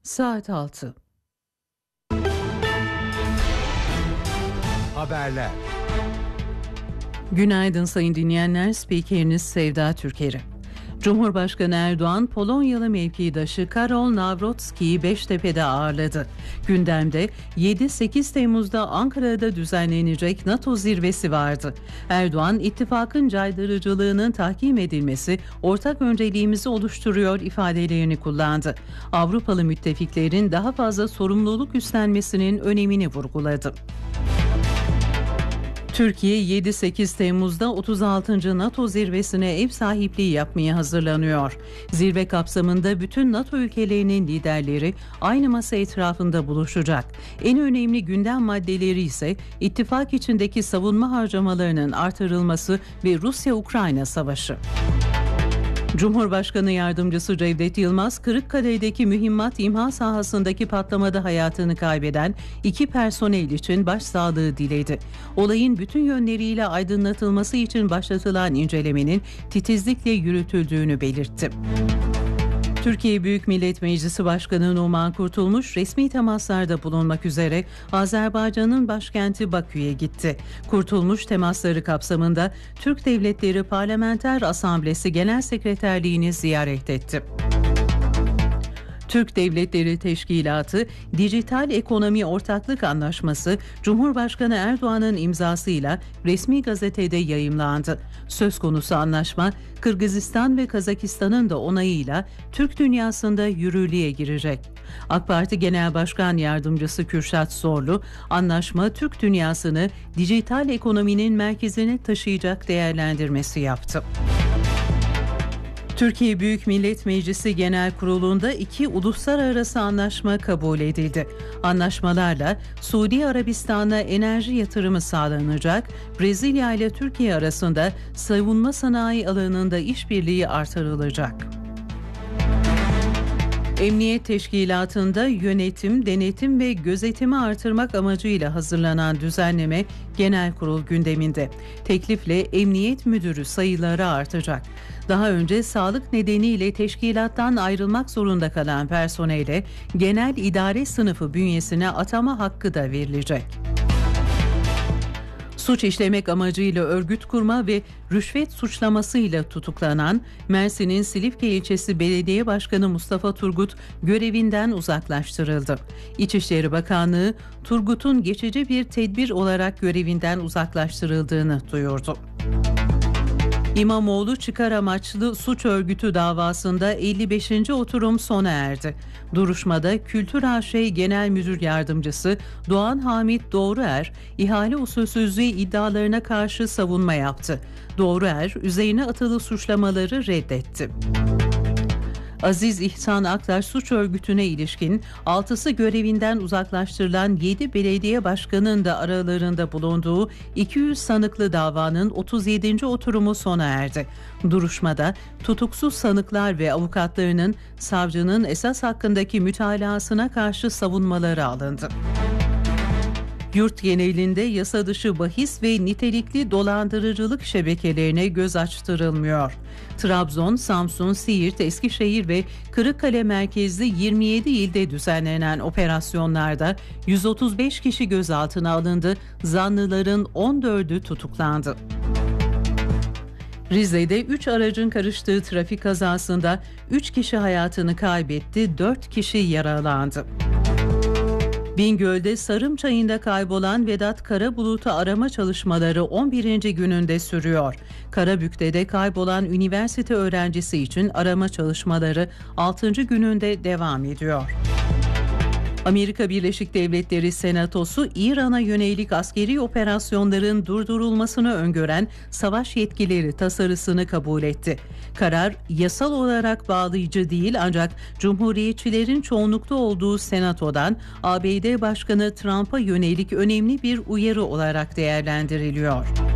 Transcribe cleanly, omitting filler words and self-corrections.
Saat 6. Haberler. Günaydın sayın dinleyenler, spikeriniz Sevda Türker'i. Cumhurbaşkanı Erdoğan, Polonyalı mevkidaşı Karol Nawrocki'yi Beştepe'de ağırladı. Gündemde 7-8 Temmuz'da Ankara'da düzenlenecek NATO zirvesi vardı. Erdoğan, ittifakın caydırıcılığının tahkim edilmesi ortak önceliğimizi oluşturuyor ifadelerini kullandı. Avrupalı müttefiklerin daha fazla sorumluluk üstlenmesinin önemini vurguladı. Türkiye 7-8 Temmuz'da 36. NATO zirvesine ev sahipliği yapmaya hazırlanıyor. Zirve kapsamında bütün NATO ülkelerinin liderleri aynı masa etrafında buluşacak. En önemli gündem maddeleri ise ittifak içindeki savunma harcamalarının artırılması ve Rusya-Ukrayna savaşı. Cumhurbaşkanı Yardımcısı Cevdet Yılmaz, Kırıkkale'deki mühimmat imha sahasındaki patlamada hayatını kaybeden 2 personel için başsağlığı diledi. Olayın bütün yönleriyle aydınlatılması için başlatılan incelemenin titizlikle yürütüldüğünü belirtti. Türkiye Büyük Millet Meclisi Başkanı Numan Kurtulmuş resmi temaslarda bulunmak üzere Azerbaycan'ın başkenti Bakü'ye gitti. Kurtulmuş temasları kapsamında Türk Devletleri Parlamenter Asamblesi Genel Sekreterliğini ziyaret etti. Türk Devletleri Teşkilatı Dijital Ekonomi Ortaklık Anlaşması Cumhurbaşkanı Erdoğan'ın imzasıyla resmi gazetede yayımlandı. Söz konusu anlaşma Kırgızistan ve Kazakistan'ın da onayıyla Türk dünyasında yürürlüğe girecek. AK Parti Genel Başkan Yardımcısı Kürşat Zorlu, anlaşma Türk dünyasını dijital ekonominin merkezine taşıyacak değerlendirmesi yaptı. Türkiye Büyük Millet Meclisi Genel Kurulu'nda 2 uluslararası anlaşma kabul edildi. Anlaşmalarla Suudi Arabistan'a enerji yatırımı sağlanacak, Brezilya ile Türkiye arasında savunma sanayi alanında işbirliği artırılacak. Emniyet Teşkilatı'nda yönetim, denetim ve gözetimi artırmak amacıyla hazırlanan düzenleme genel kurul gündeminde. Teklifle emniyet müdürü sayıları artacak. Daha önce sağlık nedeniyle teşkilattan ayrılmak zorunda kalan personele genel idare sınıfı bünyesine atama hakkı da verilecek. Suç işlemek amacıyla örgüt kurma ve rüşvet suçlamasıyla tutuklanan Mersin'in Silifke ilçesi Belediye Başkanı Mustafa Turgut görevinden uzaklaştırıldı. İçişleri Bakanlığı Turgut'un geçici bir tedbir olarak görevinden uzaklaştırıldığını duyurdu. İmamoğlu çıkar amaçlı suç örgütü davasında 55. oturum sona erdi. Duruşmada Kültür AŞ Genel Müdür Yardımcısı Doğan Hamit Doğruer, ihale usulsüzlüğü iddialarına karşı savunma yaptı. Doğruer, üzerine atılı suçlamaları reddetti. Aziz İhsan Aktaş suç örgütüne ilişkin 6'sı görevinden uzaklaştırılan 7 belediye başkanının da aralarında bulunduğu 200 sanıklı davanın 37. oturumu sona erdi. Duruşmada tutuksuz sanıklar ve avukatlarının savcının esas hakkındaki mütalasına karşı savunmaları alındı. Yurt genelinde yasa dışı bahis ve nitelikli dolandırıcılık şebekelerine göz açtırılmıyor. Trabzon, Samsun, Siirt, Eskişehir ve Kırıkkale merkezli 27 ilde düzenlenen operasyonlarda 135 kişi gözaltına alındı, zanlıların 14'ü tutuklandı. Rize'de 3 aracın karıştığı trafik kazasında 3 kişi hayatını kaybetti, 4 kişi yaralandı. Bingöl'de Sarımçayı'nda kaybolan Vedat Karabulut'u arama çalışmaları 11. gününde sürüyor. Karabük'te kaybolan üniversite öğrencisi için arama çalışmaları 6. gününde devam ediyor. Amerika Birleşik Devletleri Senatosu İran'a yönelik askeri operasyonların durdurulmasını öngören savaş yetkileri tasarısını kabul etti. Karar yasal olarak bağlayıcı değil ancak Cumhuriyetçilerin çoğunlukta olduğu Senato'dan ABD Başkanı Trump'a yönelik önemli bir uyarı olarak değerlendiriliyor.